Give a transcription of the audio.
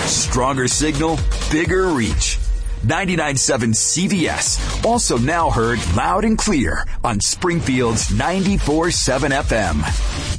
Stronger signal, bigger reach. 99.7 CVS. Also now heard loud and clear on Springfield's 94.7 FM.